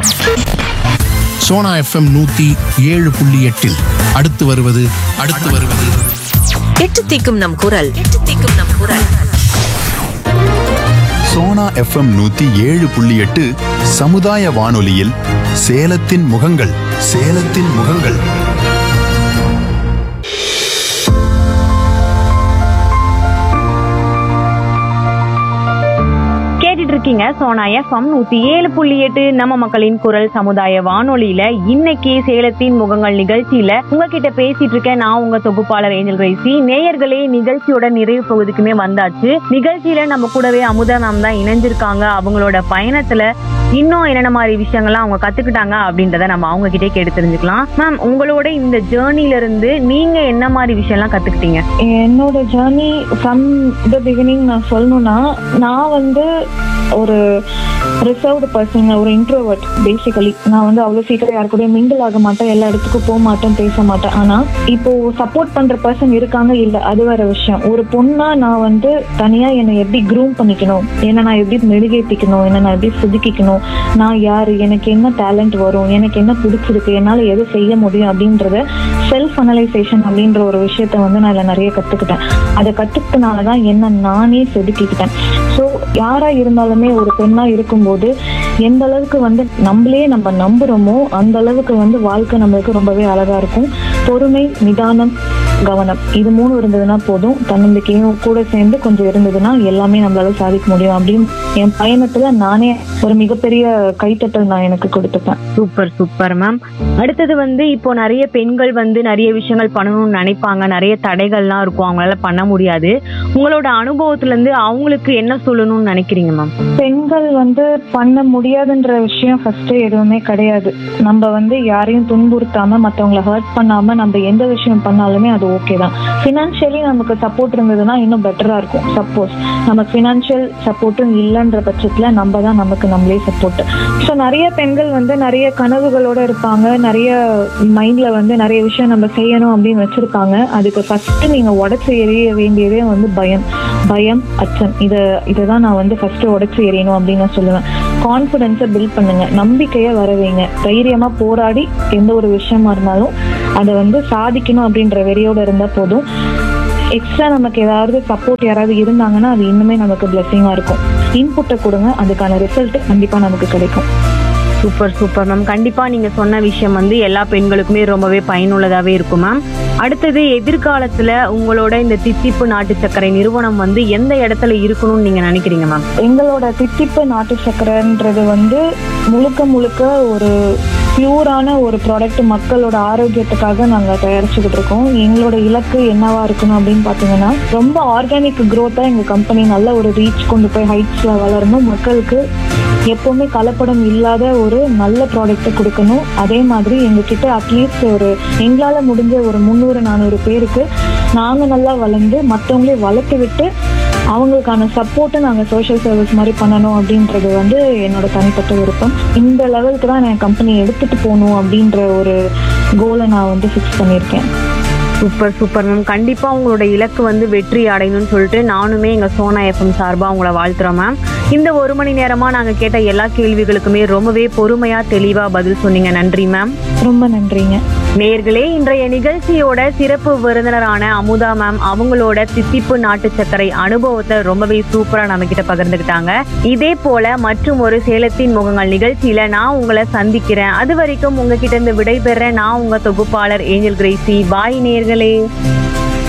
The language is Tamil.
சோனா எஃப்எம் 107.8 அடுத்து வருவது எட்டு தீக்கும் நம் குரல் சோனா எஃப்எம் 107.8 சமுதாய வானொலியில் சேலத்தின் முகங்கள் இருக்கீங்க சோனா எஃப்எம் 107.8 நம்ம மக்களின் குரல் சமுதாய வானொலியில இன்னைக்கு சேலத்தின் முகங்கள் நிகழ்ச்சியில உங்ககிட்ட பேசிட்டு இருக்கேன். நான் உங்க தொகுப்பாளர் ஏஞ்சல் கிரேசி. நேயர்களே, நிகழ்ச்சியோட நிறைவு பகுதிக்குமே வந்தாச்சு. நிகழ்ச்சியில நம்ம கூடவே அமுதா மேம் தான் இணைஞ்சிருக்காங்க. அவங்களோட பயணத்துல இன்னும் என்னென்ன மாதிரி விஷயங்கள்லாம் அவங்க கத்துக்கிட்டாங்க அப்படின்றத நம்ம அவங்க கிட்டே கேட்டு தெரிஞ்சுக்கலாம். மேம், உங்களோட இந்த ஜேர்னில இருந்து நீங்க என்ன மாதிரி விஷயம்லாம் கத்துக்கிட்டீங்க? என்னோட ஜேர்னி ஃப்ரம் த பிகினிங் நான் சொல்லணும்னா, நான் வந்து ஒரு ரிசர்வ்டு பர்சன், ஒரு இன்ட்ரோவர்ட். பேசிக்கலி நான் வந்து அவ்வளோ சீக்கிரம் யாரு கூட மிங்கிள் ஆக மாட்டேன், எல்லா இடத்துக்கும் போக மாட்டேன், பேச மாட்டேன். ஆனால் இப்போ சப்போர்ட் பண்ற பர்சன் இருக்காங்க இல்லை, அது வேற விஷயம். ஒரு பொண்ணா நான் வந்து தனியா என்னை எப்படி க்ரூம் பண்ணிக்கணும், என்ன நான் எப்படி மெழுகேற்றிக்கணும், என்ன நான் எப்படி செதுக்கிக்கணும், நான் யாரு, எனக்கு என்ன டேலண்ட் வரும், எனக்கு என்ன பிடிச்சிருக்கு, என்னால் எது செய்ய முடியும் அப்படின்றத செல்ஃப் அனலைசேஷன் அப்படின்ற ஒரு விஷயத்த வந்து நான் இதில் நிறைய கற்றுக்கிட்டேன். அதை கற்றுக்கிட்டனால தான் என்ன நானே செதுக்கிக்கிட்டேன். ஸோ யாரா இருந்தாலுமே ஒரு பெண்ணா இருக்கும்போது எந்த அளவுக்கு வந்து நம்மளே நம்ம நம்புறோமோ அந்த அளவுக்கு வந்து வாழ்க்கை நம்மளுக்கு ரொம்பவே அழகா இருக்கும். பொறுமை, நிதானம், கவனம், இது 3 இருந்ததுன்னா போதும். தன்னம்பிக்கையும் கூட சேர்ந்து கொஞ்சம் இருந்ததுன்னா எல்லாமே நம்மளால சாதிக்க முடியும் அப்படின்னு என் பயணத்துல நானே ஒரு மிகப்பெரிய கைத்தட்டல் நான் எனக்கு கொடுத்துப்பேன். Super ma'am. அடுத்தது வந்து இப்போ நிறைய பெண்கள் வந்து நிறைய விஷயங்கள் பண்ணணும்னு நினைப்பாங்க, நிறைய தடைகள்லாம் இருக்கும், அவங்களால பண்ண முடியாது. உங்களோட அனுபவத்துல இருந்து அவங்களுக்கு என்ன சொல்லணும்னு நினைக்கிறீங்க மேம்? பெண்கள் வந்து பண்ண முடியாதுன்ற விஷயம் ஃபர்ஸ்ட் எதுவுமே கிடையாது. நம்ம வந்து யாரையும் துன்புறுத்தாம மற்றவங்களை ஹர்ட் பண்ணாம நம்ம எந்த விஷயம் பண்ணாலுமே அது ஓகே தான். ஃபினான்ஷியலி நமக்கு சப்போர்ட் இருந்ததுன்னா இன்னும் பெட்டரா இருக்கும். சப்போஸ் நம்ம ஃபினான்ஷியல் சப்போர்ட்டும் இல்லைன்ற பட்சத்துல நம்ம தான் நமக்கு நம்மளே சப்போர்ட். ஸோ நிறைய பெண்கள் வந்து நிறைய கனவுகளோட இருப்பாங்க, நிறைய மைண்ட்ல வந்து நிறைய விஷயம் நம்ம செய்யணும் அப்படின்னு வச்சிருப்பாங்க. அதுக்கு ஃபர்ஸ்ட் நீங்க உடச்சு எறிய வேண்டியதே வந்து பயம், அச்சம். இதைதான் நான் வந்து ஃபர்ஸ்ட் உடச்சு எறியணும் அப்படின்னு நான் சொல்லுவேன். கான்ஃபிடென்ஸை பில்ட் பண்ணுங்க, நம்பிக்கையை வரவைங்க, தைரியமா போராடி எந்த ஒரு விஷயமா இருந்தாலும் அதை வந்து சாதிக்கணும் அப்படின்ற வெறியோட இருந்தா போதும். எக்ஸ்ட்ரா நமக்கு ஏதாவது சப்போர்ட் யாராவது இருந்தாங்கன்னா அது இன்னுமே நமக்கு பிளெஸிங்கா இருக்கும். இன்புட்டை கொடுங்க, அதுக்கான ரிசல்ட் கண்டிப்பா நமக்கு கிடைக்கும். Super ma'am. கண்டிப்பா நீங்க சொன்ன விஷயம் வந்து எல்லா பெண்களுக்குமே ரொம்பவே பயனுள்ளதாவே இருக்கும் மேம். அடுத்தது, எதிர்காலத்துல உங்களோட இந்த தித்திப்பு நாட்டு சர்க்கரை நிறுவனம் வந்து எந்த இடத்துல இருக்கணும்னு நீங்க நினைக்கிறீங்க மேம்? எங்களோட தித்திப்பு நாட்டு சர்க்கரைன்றது வந்து முழுக்க ஒரு பியூரான ஒரு ப்ராடக்ட், மக்களோட ஆரோக்கியத்துக்காக நாங்கள் தயாரிச்சுக்கிட்டு இருக்கோம். எங்களோட இலக்கு என்னவா இருக்கணும் அப்படின்னு பார்த்தீங்கன்னா, ரொம்ப ஆர்கானிக் க்ரோத்தாக எங்கள் கம்பெனி நல்ல ஒரு ரீச் கொண்டு போய் ஹைட்ஸில் வளரணும். மக்களுக்கு எப்போவுமே கலப்படம் இல்லாத ஒரு நல்ல ப்ராடக்ட்டை கொடுக்கணும். அதே மாதிரி எங்ககிட்ட அட்லீஸ்ட் எங்களால் முடிஞ்ச ஒரு 300-400 பேருக்கு நாங்கள் நல்லா வளர்ந்து மற்றவங்களே வளர்த்து விட்டு அவங்களுக்கான சப்போர்ட்டை நாங்கள் சோஷியல் சர்வீஸ் மாதிரி பண்ணணும் அப்படின்றது வந்து என்னோட தனிப்பட்ட விருப்பம். இந்த லெவலுக்கு தான் என் கம்பெனி எடுத்துட்டு போகணும் அப்படின்ற ஒரு கோலை நான் வந்து ஃபிக்ஸ் பண்ணியிருக்கேன். Super ma'am. கண்டிப்பா உங்களோட இலக்கு வந்து வெற்றி அடையணும்னு சொல்லிட்டு நானுமே எங்க சோனா எஃப்எம் சார்பா உங்களை வாழ்த்துறோம் மேம். இந்த 1 மணி நேரமா நாங்க கேட்ட எல்லா கேள்விகளுக்குமே ரொம்பவே பொறுமையா தெளிவா பதில் சொன்னீங்க. நன்றி மேம். ரொம்ப நன்றிங்க. நேயர்களே, இன்றைய நிகழ்ச்சியோட சிறப்பு விருந்தினரான அமுதா மேம் அவங்களோட தித்திப்பு நாட்டு சர்க்கரை அனுபவத்தை ரொம்பவே சூப்பரா நம்ம கிட்ட பகிர்ந்துக்கிட்டாங்க. இதே போல மற்றும் ஒரு சேலத்தின் முகங்கள் நிகழ்ச்சியில நான் உங்களை சந்திக்கிறேன். அது வரைக்கும் உங்ககிட்ட இருந்து விடைபெற நான் உங்க தொகுப்பாளர் ஏஞ்சல் கிரேசி. பாய் நேயர்களே.